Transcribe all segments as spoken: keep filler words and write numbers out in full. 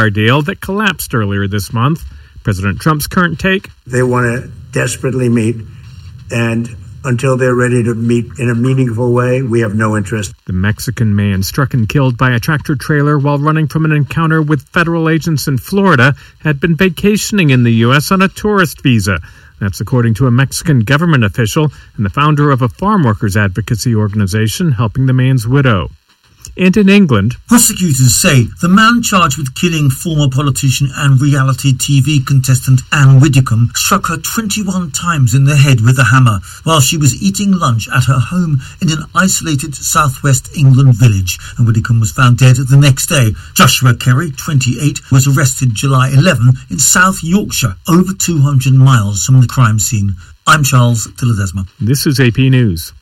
ceasefire deal that collapsed earlier this month. President Trump's current take? They want to desperately meet, and until they're ready to meet in a meaningful way, we have no interest. The Mexican man struck and killed by a tractor trailer while running from an encounter with federal agents in Florida had been vacationing in the U S on a tourist visa. That's according to a Mexican government official and the founder of a farm workers advocacy organization helping the man's widow. And in England, prosecutors say the man charged with killing former politician and reality T V contestant Anne Widdecombe struck her twenty-one times in the head with a hammer while she was eating lunch at her home in an isolated southwest England village, and Widdecombe was found dead the next day. Joshua Kerry, twenty-eight, was arrested July eleventh in South Yorkshire, over two hundred miles from the crime scene. I'm Charles Tilladesma. This is A P News.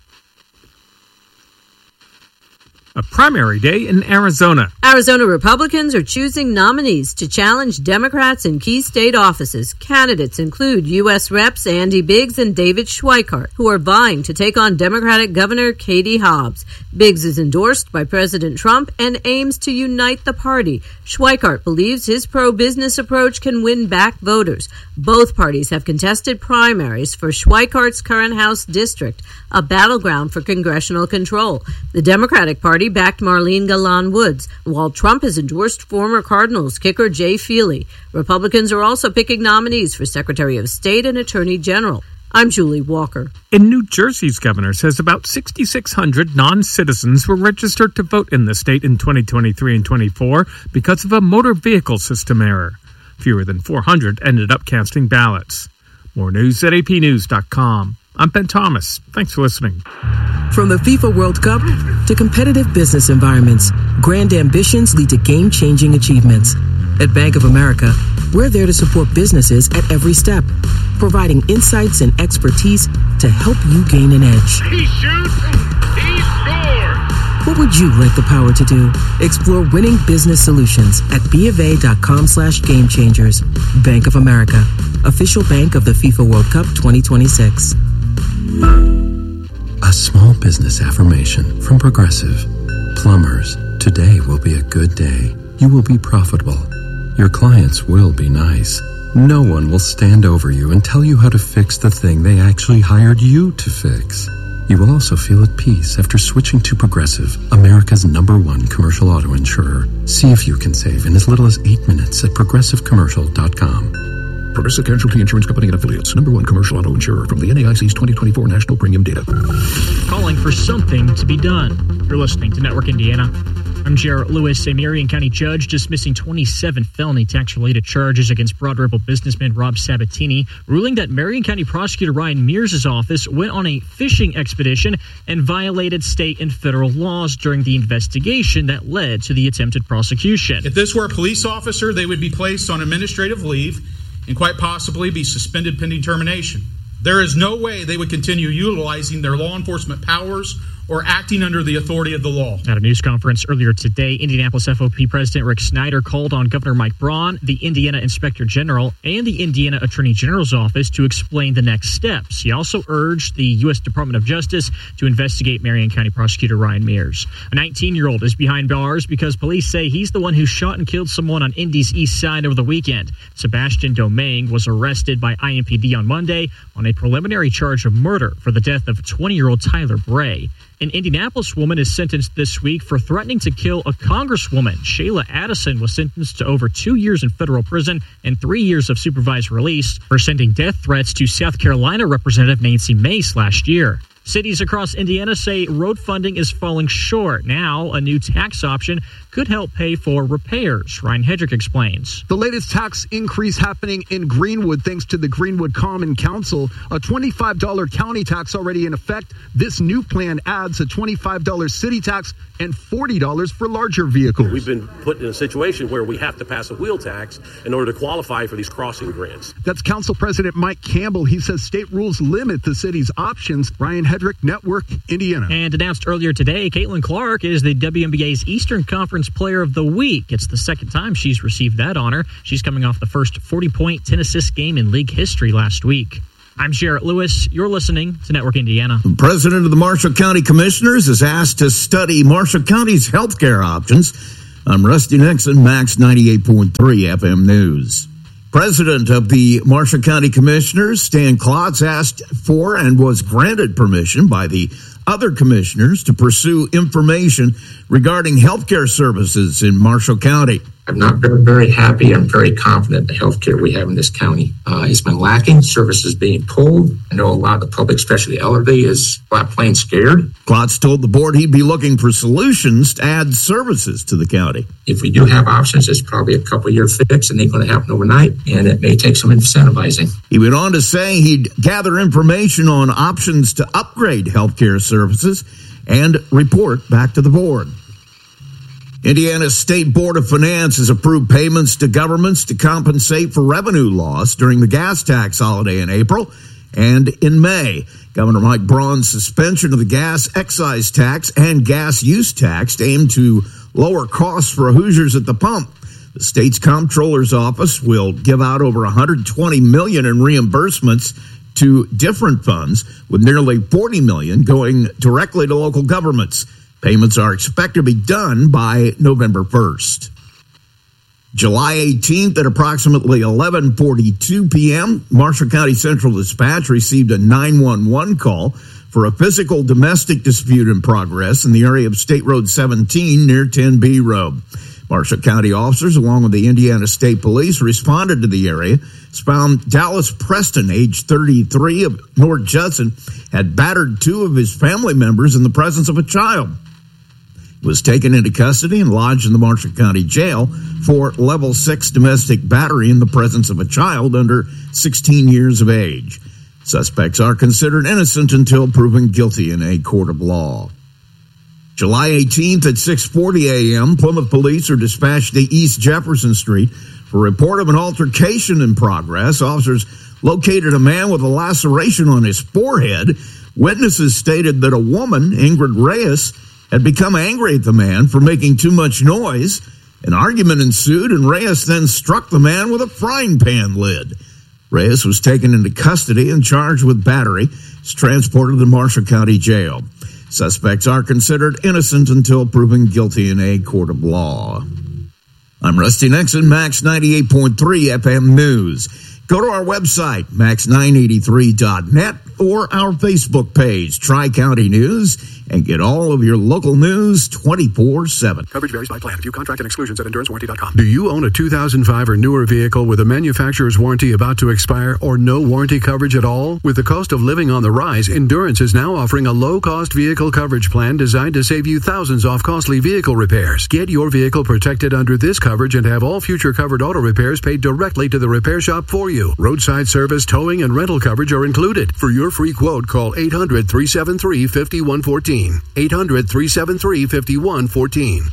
A primary day in Arizona. Arizona Republicans are choosing nominees to challenge Democrats in key state offices. Candidates include U S Reps Andy Biggs and David Schweikart, who are vying to take on Democratic Governor Katie Hobbs. Biggs is endorsed by President Trump and aims to unite the party. Schweikart believes his pro-business approach can win back voters. Both parties have contested primaries for Schweikart's current House district, a battleground for congressional control. The Democratic Party backed Marlene Galan Woods, while Trump has endorsed former Cardinals kicker Jay Feely. Republicans are also picking nominees for Secretary of State and Attorney General. I'm Julie Walker. In New Jersey's governor says about six thousand six hundred non-citizens were registered to vote in the state in twenty twenty-three and twenty-four because of a motor vehicle system error. Fewer than four hundred ended up casting ballots. More news at A P news dot com. I'm Ben Thomas. Thanks for listening. From the FIFA World Cup to competitive business environments, grand ambitions lead to game-changing achievements. At Bank of America, we're there to support businesses at every step, providing insights and expertise to help you gain an edge. He shoots, he scores! What would you like the power to do? Explore winning business solutions at BofA.com slash game changers. Bank of America, official bank of the FIFA World Cup twenty twenty-six. A small business affirmation from Progressive. Plumbers, today will be a good day. You will be profitable. Your clients will be nice. No one will stand over you and tell you how to fix the thing they actually hired you to fix. You will also feel at peace after switching to Progressive, America's number one commercial auto insurer. See if you can save in as little as eight minutes at progressive commercial dot com. Progressive Casualty Insurance Company and Affiliates. Number one commercial auto insurer from the N A I C's twenty twenty-four National Premium Data. Calling for something to be done. You're listening to Network Indiana. I'm Jarrett Lewis. A Marion County judge dismissing twenty-seven felony tax-related charges against Broad Ripple businessman Rob Sabatini, ruling that Marion County prosecutor Ryan Mears' office went on a fishing expedition and violated state and federal laws during the investigation that led to the attempted prosecution. If this were a police officer, they would be placed on administrative leave and quite possibly be suspended pending termination. There is no way they would continue utilizing their law enforcement powers or acting under the authority of the law. At a news conference earlier today, Indianapolis F O P President Rick Snyder called on Governor Mike Braun, the Indiana Inspector General, and the Indiana Attorney General's office to explain the next steps. He also urged the U S Department of Justice to investigate Marion County Prosecutor Ryan Mears. A nineteen-year-old is behind bars because police say he's the one who shot and killed someone on Indy's east side over the weekend. Sebastian Domingue was arrested by I M P D on Monday on a preliminary charge of murder for the death of twenty-year-old Tyler Bray. An Indianapolis woman is sentenced this week for threatening to kill a congresswoman. Shayla Addison was sentenced to over two years in federal prison and three years of supervised release for sending death threats to South Carolina Representative Nancy Mace last year. Cities across Indiana say road funding is falling short. Now, a new tax option could help pay for repairs. Ryan Hedrick explains. The latest tax increase happening in Greenwood thanks to the Greenwood Common Council. A twenty-five dollars county tax already in effect. This new plan adds a twenty-five dollars city tax and forty dollars for larger vehicles. We've been put in a situation where we have to pass a wheel tax in order to qualify for these crossing grants. That's Council President Mike Campbell. He says state rules limit the city's options. Ryan Hedrick, Network, Indiana. And announced earlier today, Caitlin Clark is the W N B A's Eastern Conference Player of the Week. It's the second time she's received that honor. She's coming off the first forty-point, ten-assist game in league history last week. I'm Jarrett Lewis. You're listening to Network Indiana. The president of the Marshall County Commissioners is asked to study Marshall County's health care options I'm Rusty Nixon, Max ninety-eight point three F M News. President of the Marshall County Commissioners, Stan Klotz, asked for and was granted permission by the other commissioners to pursue information regarding healthcare services in Marshall County. I'm not very, very happy. I'm very confident the healthcare we have in this county uh, has been lacking. Services being pulled. I know a lot of the public, especially the elderly, is flat plain scared. Klotz told the board he'd be looking for solutions to add services to the county. If we do have options, it's probably a couple year fix and ain't going to happen overnight, and it may take some incentivizing. He went on to say he'd gather information on options to upgrade healthcare services and report back to the board. Indiana's State Board of Finance has approved payments to governments to compensate for revenue loss during the gas tax holiday in April and in May. Governor Mike Braun's suspension of the gas excise tax and gas use tax aimed to lower costs for Hoosiers at the pump. The state's comptroller's office will give out over one hundred twenty million dollars in reimbursements to different funds, with nearly forty million dollars going directly to local governments. Payments are expected to be done by November first. July eighteenth at approximately eleven forty-two p.m., Marshall County Central Dispatch received a nine one one call for a physical domestic dispute in progress in the area of State Road seventeen near ten B Road. Marshall County officers, along with the Indiana State Police, responded to the area. Found Dallas Preston, age thirty-three, of North Judson, had battered two of his family members in the presence of a child. He was taken into custody and lodged in the Marshall County Jail for level six domestic battery in the presence of a child under sixteen years of age. Suspects are considered innocent until proven guilty in a court of law. July eighteenth at six forty a.m., Plymouth police are dispatched to East Jefferson Street for a report of an altercation in progress. Officers located a man with a laceration on his forehead. Witnesses stated that a woman, Ingrid Reyes, had become angry at the man for making too much noise. An argument ensued, and Reyes then struck the man with a frying pan lid. Reyes was taken into custody and charged with battery. He's transported to Marshall County Jail. Suspects are considered innocent until proven guilty in a court of law. I'm Rusty Nixon, Max ninety-eight point three F M News. Go to our website, max nine eighty-three dot net, or our Facebook page, Tri-County News, and get all of your local news twenty-four seven. Coverage varies by plan. View contract and exclusions at endurance warranty dot com. Do you own a two thousand five or newer vehicle with a manufacturer's warranty about to expire or no warranty coverage at all? With the cost of living on the rise, Endurance is now offering a low-cost vehicle coverage plan designed to save you thousands off costly vehicle repairs. Get your vehicle protected under this coverage and have all future covered auto repairs paid directly to the repair shop for you. Roadside service, towing, and rental coverage are included. For your free quote, call eight hundred, three seven three, five one one four. eight hundred, three seven three, five one one four.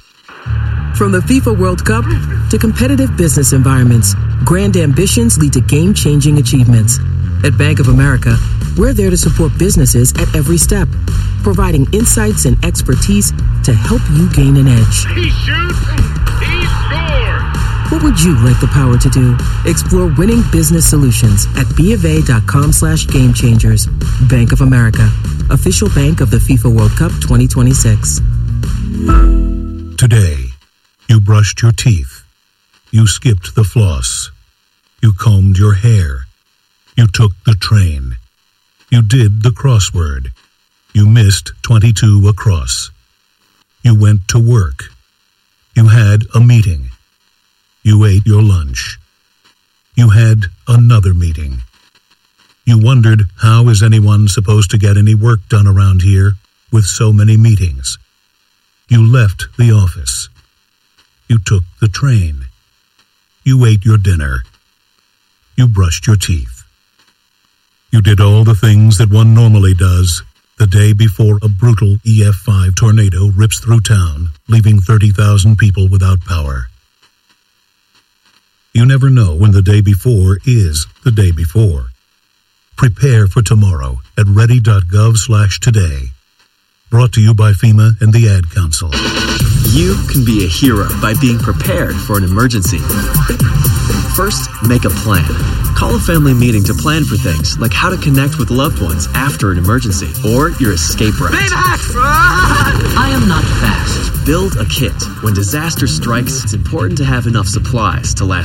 From the FIFA World Cup to competitive business environments, grand ambitions lead to game-changing achievements. At Bank of America, we're there to support businesses at every step, providing insights and expertise to help you gain an edge. He shoots, he scores! What would you like the power to do? Explore winning business solutions at BofA.com slash game changers. Bank of America, official bank of the FIFA World Cup twenty twenty-six. Today, you brushed your teeth. You skipped the floss. You combed your hair. You took the train. You did the crossword. You missed twenty-two across. You went to work. You had a meeting. You ate your lunch. You had another meeting. You wondered, how is anyone supposed to get any work done around here with so many meetings? You left the office. You took the train. You ate your dinner. You brushed your teeth. You did all the things that one normally does the day before a brutal E F five tornado rips through town, leaving thirty thousand people without power. You never know when the day before is the day before. Prepare for tomorrow at ready.gov slash today. Brought to you by FEMA and the Ad Council. You can be a hero by being prepared for an emergency. First, make a plan. Call a family meeting to plan for things like how to connect with loved ones after an emergency or your escape route. I am not fast, Build a kit. When disaster strikes, it's important to have enough supplies to last